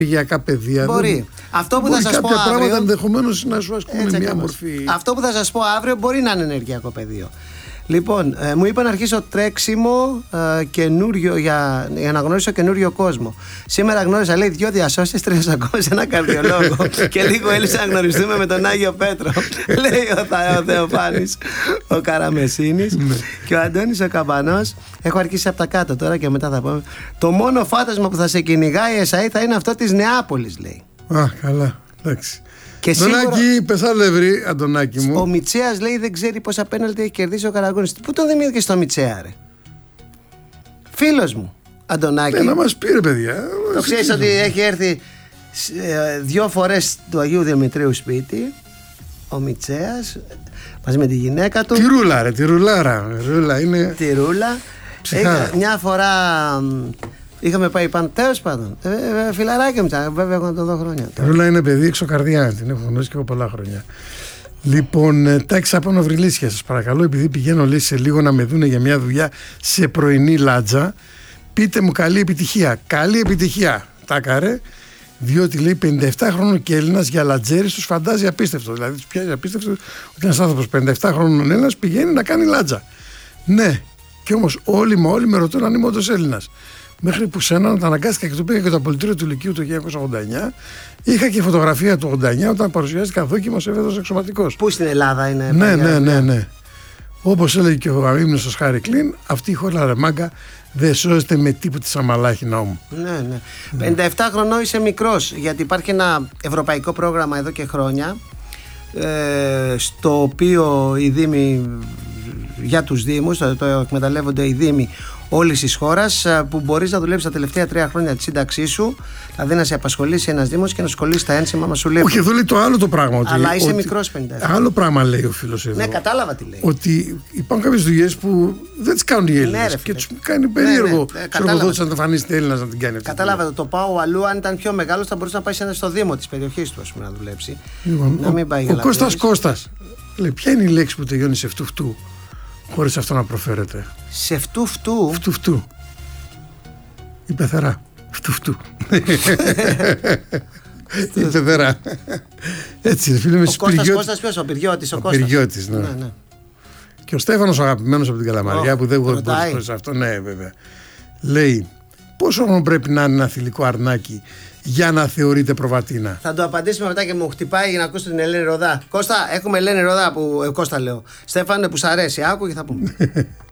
ενεργειακά παιδεία. Μπορεί. Αυτό που θα σας πω κάποια αύριο. πράγματα ενδεχομένως να σου ασκούν μια μορφή. Αυτό που θα σας πω αύριο μπορεί να είναι ενεργειακό πεδίο. Λοιπόν, μου είπα να αρχίσω τρέξιμο καινούριο για να γνωρίσω καινούριο κόσμο. Σήμερα γνώρισα, λέει, 2 διασώσεις, 3 ακόμα σε ένα καρδιολόγο. Και λίγο έλειψε να γνωριστούμε με τον Άγιο Πέτρο. Λέει ο Θεοφάνης ο Καραμεσίνης. Και ο Αντώνης ο Καμπανός. Έχω αρχίσει από τα κάτω τώρα και μετά θα πούμε. Το μόνο φάντασμα που θα σε κυνηγάει η ΕΣΑΗ θα είναι αυτό της Νεάπολης, λέει. Α, καλά, εντάξει. Και Αντωνάκη, πες άλλο ευρύ, Αντωνάκη μου. Ο Μιτσέας, λέει, δεν ξέρει πόσα πέναλτι έχει κερδίσει ο Καραγκούνης. Πού τον δημιούργησε το Μιτσέα, ρε? Φίλος μου, Αντωνάκη. Να μας πει, ρε παιδιά. Το ξέρεις ότι έχει έρθει 2 φορές του Αγίου Δημητρίου σπίτι ο Μιτσέας μαζί με τη γυναίκα του. Τη Ρούλα, ρε, τη Ρουλάρα. Ρούλα είναι. Τη Ρούλα. Μια φορά είχαμε πάει πάνω, τέλος πάντων. Φιλαράκι μου, βέβαια έχω να το δω χρόνια. Η Ρούλα είναι παιδί έξω καρδιά, την έχω γνωρίσει και εγώ πολλά χρόνια. Λοιπόν, τάξη από Ναυριλίσια, σας παρακαλώ, επειδή πηγαίνω λέει σε λίγο να με δούνε για μια δουλειά σε πρωινή Λάτζα, πείτε μου καλή επιτυχία. Καλή επιτυχία, τάκαρε, διότι λέει 57 χρόνων και Έλληνας για λατζέρις τους φαντάζει απίστευτο. Δηλαδή τους πιάζει απίστευτο ότι ένας άνθρωπος 57 χρόνων Έλληνας πηγαίνει να κάνει λάτζα. Ναι, και όμως όλοι με ρωτούν αν είμαι όντως Έλληνας. Μέχρι που σε έναν αναγκάστηκα και το πήγα και το απολυτήριο του Λυκείου το 1989. Είχα και φωτογραφία του 89 όταν παρουσιάστηκα δόκιμο σε βέβαιος εξωματικός. Πού στην Ελλάδα είναι? Ναι. Όπως έλεγε και ο αμήμνηστος Χάρη Κλίν, αυτή η χώρα, ρε μάγκα, δεν σώζεται με τίποτα σαμαλάχινά μου. Ναι. 57 χρονών είσαι μικρός, γιατί υπάρχει ένα ευρωπαϊκό πρόγραμμα εδώ και χρόνια, στο οποίο οι δήμοι, για τους δήμους, το εκμεταλλεύονται οι δήμοι όλης της χώρας, που μπορείς να δουλέψεις τα τελευταία 3 χρόνια τη σύνταξή σου, δηλαδή να σε απασχολήσει ένας δήμος και να σχολείς τα ένσημα μα σου λέει. Όχι, εδώ λέει το άλλο το πράγμα. Αλλά είσαι μικρός 57. Άλλο πράγμα λέει ο φίλος εδώ. Ναι, κατάλαβα τι λέει. Ότι υπάρχουν κάποιες δουλειές που δεν τις κάνουν οι Έλληνες. Και τους κάνει περίεργο ο εργοδότης να εμφανίζεται Έλληνας να την κάνει. Κατάλαβα. Το πάω αλλού, αν ήταν πιο μεγάλος, θα μπορούσε να πάει στο δήμο της περιοχής του, ας πούμε, να δουλέψει. Να μην πάει για Κώστας. Λέει, ποια είναι η λέξη που τελειώνει σε φτου-φτου, χωρίς αυτό να προφέρεται? Σε φτου-φτου. Φτου-φτου. Η πεθερά. Φτου-φτου. Η πεθερά. Έτσι, φίλε με. Ο Κώστας ποιος? Ο Πυριώτης. Ο Πυριώτης, ναι. Και ο Στέφανος ο αγαπημένος από την Καλαμαριά, που δεν μπορεί σε αυτό, ναι, βέβαια. Λέει, πόσο χρόνο πρέπει να είναι ένα θηλυκό αρνάκι για να θεωρείται προβατίνα? Θα το απαντήσουμε μετά και μου χτυπάει για να ακούσω την Ελένη Ροδά. Κώστα, έχουμε Ελένη Ροδά που. Κώστα λέω. Στέφανε, που σ' αρέσει. Άκου και θα πούμε.